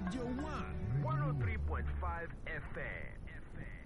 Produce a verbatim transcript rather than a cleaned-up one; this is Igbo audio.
Radio one. one oh three point five F M.